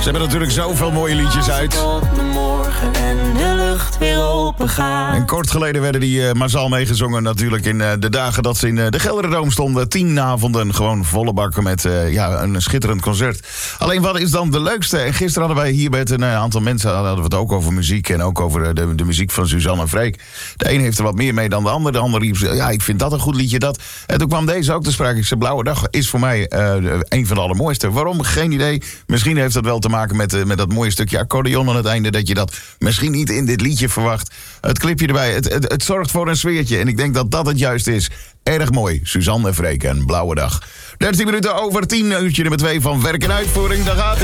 Ze hebben natuurlijk zoveel mooie liedjes uit. De morgen en de lucht weer open gaat. En kort geleden werden die massaal meegezongen natuurlijk in de dagen dat ze in de Gelderdoom stonden. 10 avonden, gewoon volle bakken met een schitterend concert. Alleen wat is dan de leukste? En gisteren hadden wij hier met een aantal mensen hadden we het ook over muziek en ook over de muziek van Suzanne en Freek. De een heeft er wat meer mee dan de ander. De ander riep, ja, ik vind dat een goed liedje, dat. En toen kwam deze ook te sprake. Ik zei, Blauwe Dag is voor mij een van de allermooiste. Waarom? Geen idee. Misschien heeft dat wel te maken met dat mooie stukje accordeon aan het einde, dat je dat misschien niet in dit liedje verwacht. Het clipje erbij, het zorgt voor een sfeertje. En ik denk dat dat het juist is. Erg mooi. Suzanne en Freek en Blauwe Dag. 13 minuten over 10, uurtje nummer 2 van Werk en Uitvoering. Daar gaat